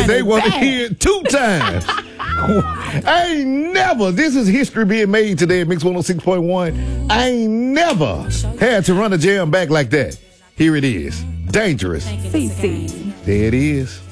They want to hear it 2 times. I ain't never, this is history being made today at Mix 106.1. I ain't never had to run a jam back like that. Here it is. Dangerous. CC. There it is.